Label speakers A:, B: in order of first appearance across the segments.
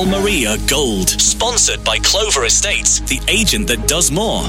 A: Almeria Gold. Sponsored by Clover Estates, the agent that does more.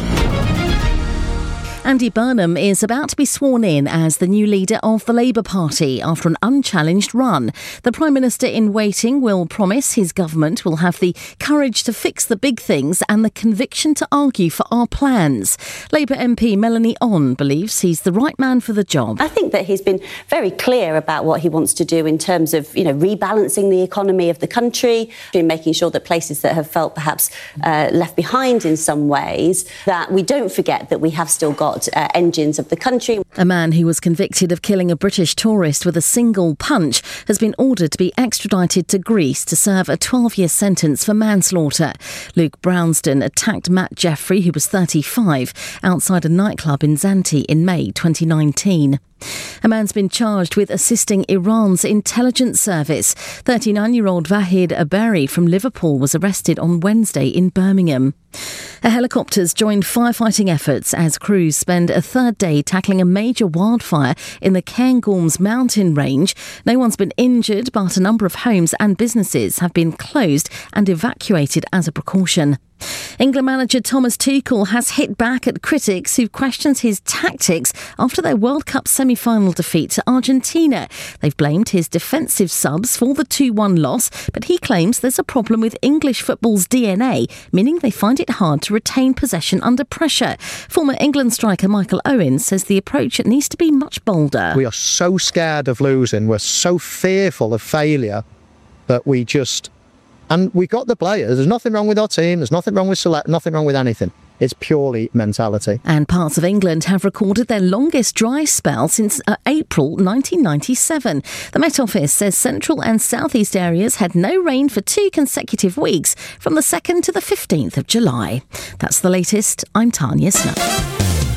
B: Andy Burnham is about to be sworn in as the new leader of the Labour Party after an unchallenged run. The Prime Minister in waiting will promise his government will have the courage to fix the big things and the conviction to argue for our plans. Labour MP Melanie Onn believes he's the right man for the job.
C: I think that he's been very clear about what he wants to do in terms of, rebalancing the economy of the country, making sure that places that have felt perhaps left behind in some ways, that we don't forget that we have still got engines of the country.
B: A man who was convicted of killing a British tourist with a single punch has been ordered to be extradited to Greece to serve a 12-year sentence for manslaughter. Luke Brownston attacked Matt Jeffrey, who was 35, outside a nightclub in Zante in May 2019. A man's been charged with assisting Iran's intelligence service. 39-year-old Vahid Abari from Liverpool was arrested on Wednesday in Birmingham. A helicopter's joined firefighting efforts as crews spend a third day tackling a major wildfire in the Cairngorms mountain range. No one's been injured, but a number of homes and businesses have been closed and evacuated as a precaution. England manager Thomas Tuchel has hit back at critics who questions his tactics after their World Cup semi-final defeat to Argentina. They've blamed his defensive subs for the 2-1 loss, but he claims there's a problem with English football's DNA, meaning they find it hard to retain possession under pressure. Former England striker Michael Owen says the approach needs to be much bolder.
D: We are so scared of losing, we're so fearful of failure that we just... And we got the players. There's nothing wrong with our team. There's nothing wrong with select. Nothing wrong with anything. It's purely mentality.
B: And parts of England have recorded their longest dry spell since April 1997. The Met Office says central and southeast areas had no rain for 2 consecutive weeks from the 2nd to the 15th of July. That's the latest. I'm Tanya Snow.